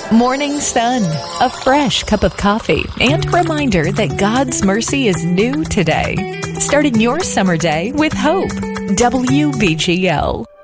Morning sun, a fresh cup of coffee, and a reminder that God's mercy is new today. Starting your summer day with hope. WBGL.